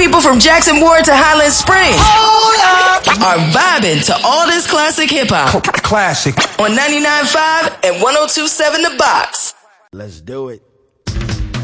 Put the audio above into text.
people from Jackson Ward to Highland Springs are vibing to all this classic hip-hop. Classic. On 99.5 and 102.7 The Box. Let's do it.